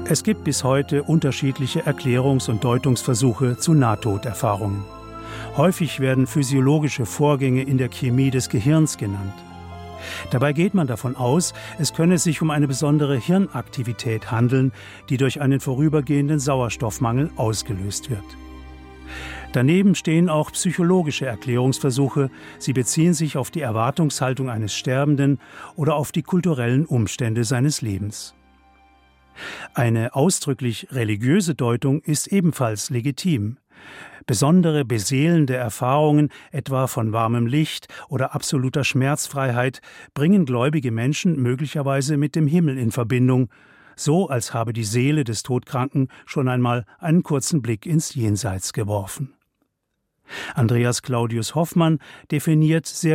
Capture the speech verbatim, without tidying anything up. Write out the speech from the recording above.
Es gibt bis heute unterschiedliche Erklärungs- und Deutungsversuche zu Nahtoderfahrungen. Häufig werden physiologische Vorgänge in der Chemie des Gehirns genannt. Dabei geht man davon aus, es könne sich um eine besondere Hirnaktivität handeln, die durch einen vorübergehenden Sauerstoffmangel ausgelöst wird. Daneben stehen auch psychologische Erklärungsversuche. Sie beziehen sich auf die Erwartungshaltung eines Sterbenden oder auf die kulturellen Umstände seines Lebens. Eine ausdrücklich religiöse Deutung ist ebenfalls legitim. Besondere beseelende Erfahrungen, etwa von warmem Licht oder absoluter Schmerzfreiheit, bringen gläubige Menschen möglicherweise mit dem Himmel in Verbindung, so als habe die Seele des Todkranken schon einmal einen kurzen Blick ins Jenseits geworfen. Andreas Claudius Hoffmann definiert sehr